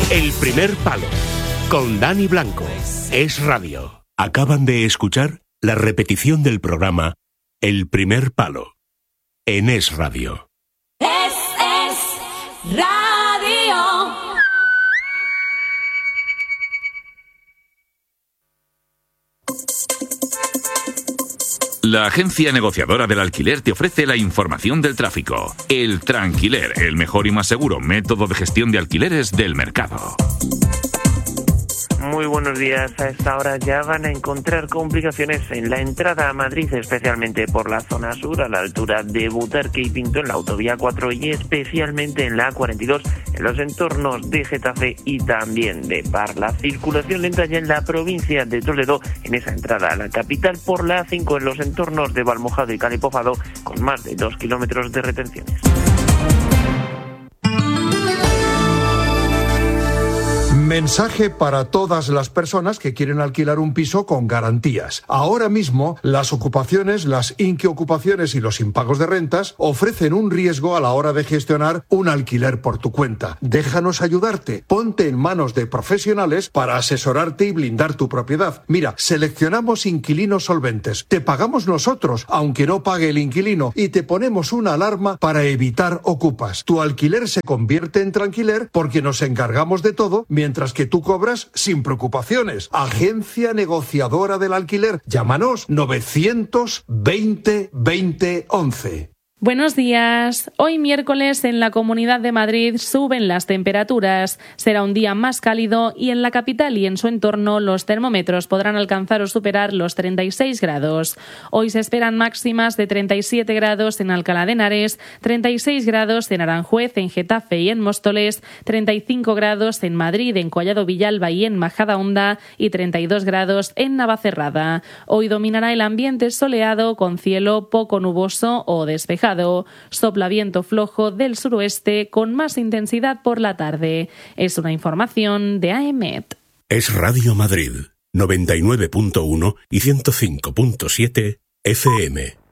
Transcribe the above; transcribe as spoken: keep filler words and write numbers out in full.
El primer palo, con Dani Blanco. Es Radio. Acaban de escuchar la repetición del programa El primer palo, en Es Radio. Es, es Radio. La agencia negociadora del alquiler te ofrece la información del tráfico. El Tranquiler, el mejor y más seguro método de gestión de alquileres del mercado. Muy buenos días. A esta hora ya van a encontrar complicaciones en la entrada a Madrid, especialmente por la zona sur, a la altura de Butarque y Pinto, en la autovía cuatro y especialmente en la A cuarenta y dos, en los entornos de Getafe y también de Parla. Circulación lenta ya en la provincia de Toledo, en esa entrada a la capital por la A cinco, en los entornos de Valmojado y Calipófado, con más de dos kilómetros de retenciones. Mensaje para todas las personas que quieren alquilar un piso con garantías. Ahora mismo, las ocupaciones, las inquiocupaciones y los impagos de rentas ofrecen un riesgo a la hora de gestionar un alquiler por tu cuenta. Déjanos ayudarte. Ponte en manos de profesionales para asesorarte y blindar tu propiedad. Mira, seleccionamos inquilinos solventes. Te pagamos nosotros, aunque no pague el inquilino, y te ponemos una alarma para evitar ocupas. Tu alquiler se convierte en tranquiler porque nos encargamos de todo, mientras que tú cobras sin preocupaciones. Agencia negociadora del alquiler. Llámanos novecientos veinte veinte once. Buenos días. Hoy miércoles en la Comunidad de Madrid suben las temperaturas. Será un día más cálido y en la capital y en su entorno los termómetros podrán alcanzar o superar los treinta y seis grados. Hoy se esperan máximas de treinta y siete grados en Alcalá de Henares, treinta y seis grados en Aranjuez, en Getafe y en Móstoles, treinta y cinco grados en Madrid, en Collado Villalba y en Majadahonda y treinta y dos grados en Navacerrada. Hoy dominará el ambiente soleado con cielo poco nuboso o despejado. Sopla viento flojo del suroeste con más intensidad por la tarde. Es una información de A E M E T. Es Radio Madrid, noventa y nueve punto uno y ciento cinco punto siete F M.